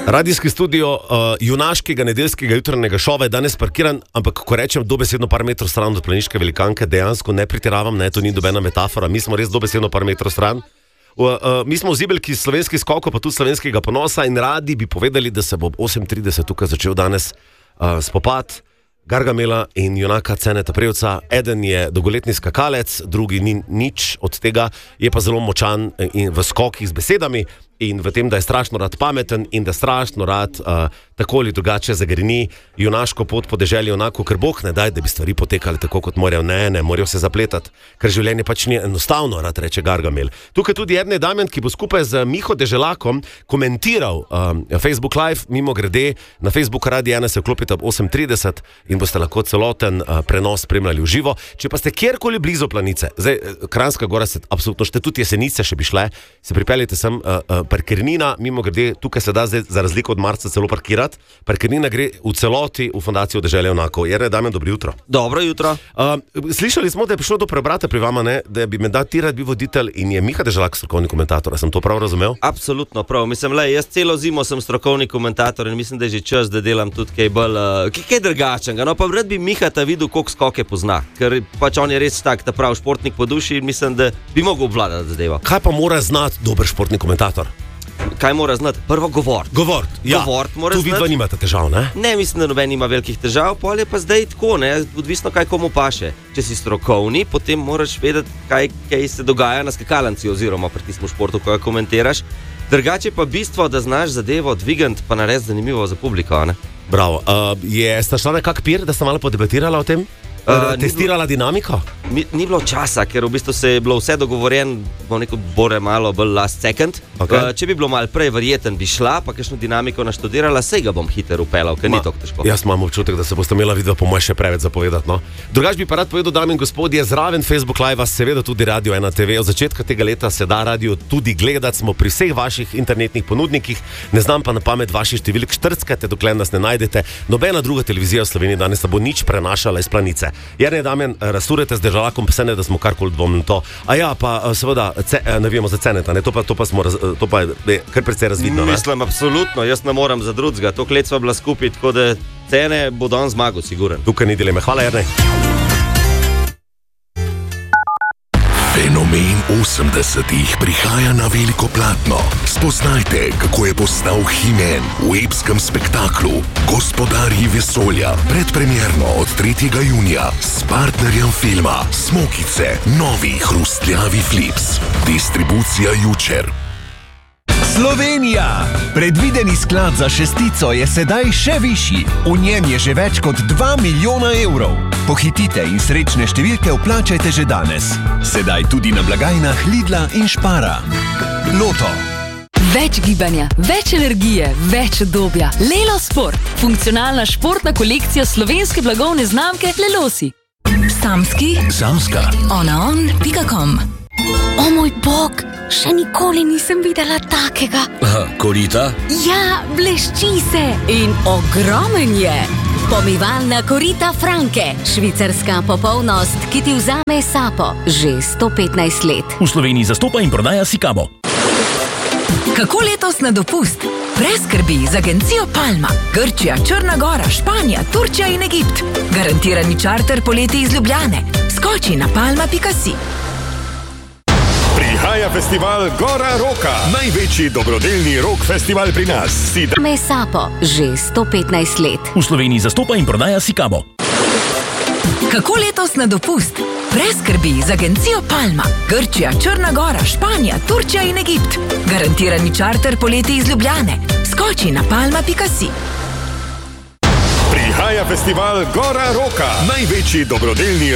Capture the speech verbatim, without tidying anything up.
Radijski studio uh, junaškega nedeljskega jutranjega šova je danes parkiran, ampak ko rečem dobesedno par metrov stran od planiške velikanke, dejansko ne pretiravam, ne, to ni dobena metafora, mi smo res dobesedno par metrov stran. Uh, uh, mi smo vzibelki slovenskih skokov, pa tudi slovenskega ponosa in radi bi povedali, da se bo ob osem trideset tukaj začel danes uh, spopad Gargamela in junaka Ceneta Prevca. Eden je dolgoletni skakalec, drugi ni nič od tega, je pa zelo močan in v skokih z besedami in v tem, da je strašno rad pameten in da strašno rad uh, tako ali drugače zagreni junaško pot po deželju, onako, ker Bog ne daj, da bi stvari potekali tako, kot morajo. Ne, ne, morajo se zapletati, ker življenje pač ni enostavno, rad reče Gargamel. Tukaj tudi Jernej Damjan, ki bo skupaj z Miho Deželakom komentiral um, Facebook Live, mimo grede, na Facebook Radi ena se vklopite ob osem trideset in boste lahko celoten uh, prenos spremljali v živo. Če pa ste kjerkoli blizu planice, zdaj Kranjska Gora se absolutno šte, tudi Jesenice še bi šle, se pripeljite sem uh, uh, parkirnina, mimo grede, tukaj se da zdaj za razliko od marca celo parkirati. Parkirnina gre v celoti v Fundacijo Deželje onako. Jernej Damjan, dobro jutro. Dobro jutro. Uh, slišali smo, da je prišlo do preobrata pri vama, ne? Da bi me da ti rad bi voditelj in je Miha Deželak strokovni komentator. Sem to prav razumel? Absolutno prav. Mislim, le, jaz celo zimo sem strokovni komentator in mislim, da je že čas, da delam tudi kaj bolj, uh, kaj drugačnega. No, pa rad bi Miha ta videl, koliko skoke pozna, ker pač on je res tak, ta prav športnik po duši in mislim, da bi mogel obvladati zadevo. Kaj pa mora znati dober športni komentator? Kaj mora znati? Prvo govort. Govort, ja. Govort mora tu vidva nimate težav, ne? Ne, mislim, da noben nima velikih težav, pol je pa zdaj tako, ne, odvisno kaj komu paše. Če si strokovni, potem moraš vedeti, kaj, kaj se dogaja na skakalnici oziroma pri tistem športu, ko ga komentiraš. Drugače pa bistvo, da znaš zadevo dvigant, pa narediti zanimivo za publiko, ne? Bravo. Uh, je sta šla nekak pir, da sta malo podebatirala o tem? Uh, testirala bilo, dinamiko? Ni, ni bilo časa, ker v bistvu se je bilo vse dogovorjen, bom rekel, bore malo bolj last second. Okay. Uh, če bi bilo malo prej verjeten, bi šla, pa kakšno dinamiko naštudirala, sej ga bom hiter upelal, ker Ma, ni tako težko. Jaz imam občutek, da se boste imela vidva po moje še preveč zapovedati, no. Drugač bi pa rad povedal, dame in gospodje, zraven Facebook Live, seveda tudi Radio ena te ve. Od začetka tega leta se da radio tudi gledati, smo pri vseh vaših internetnih ponudnikih, ne znam pa na pamet vaših številk, štrckate, dokler nas ne najdete. Nobena druga televizija v Sloveniji danes ne bo nič prenašala iz planice. Jernej Damjan, razsurete z Deželakom, pa se ne, da smo karkoli dvomili to. A ja, pa seveda, ce, navijamo za Ceneta, ne, to pa, to pa smo, to pa je kar precej razvidno, ne? Mislim, absolutno, jaz ne moram za drugega, to let sva bila skupaj, tako da Cene bo dan zmagal, siguren. Tukaj ni dileme, hvala Jernej. Fenomen osemdesetih prihaja na veliko platno. Spoznajte, kako je postal He-Man v epskem spektaklu Gospodarji vesolja. Predpremierno od tretjega junija s partnerjem filma Smokice, novi hrustljavi Flips. Distribucija Jučer. Slovenija! Predvideni sklad za šestico je sedaj še višji. V njem je že več kot dva milijona evrov. Pohitite in srečne številke vplačajte že danes. Sedaj tudi na blagajnah Lidla in Špara. Loto. Več gibanja, več energije, več udobja. Lelo Sport. Funkcionalna športna kolekcija slovenske blagovne znamke Lelosi. Samski. Samska. onaon pika com. O moj bog, še nikoli nisem videla takega. Aha, korita? Ja, blešči se in ogromen je. Pomivalna korita Franke, švicarska popolnost, ki ti vzame sapo že sto petnajst let. V Sloveniji zastopa in prodaja Sikabo. Kako letos na dopust? Brez skrbi z agencijo Palma. Grčija, Črna Gora, Španija, Turčija in Egipt. Garantirani čarter poleti iz Ljubljane. Skoči na palma pika si. Prihaja festival Gora Roka, največji dobrodelni rock festival pri nas. Me sapo že sto petnajst let. V Sloveniji zastopa in prodaja Sikabo. Kako letos na dopust? Brez skrbi z agencijo Palma. Grčija, Črna Gora, Španija, Turčija in Egipt. Garantirani čarter poleti iz Ljubljane. Skoči na palma pika si. Prihaja festival Gora Roka, največji dobrodelni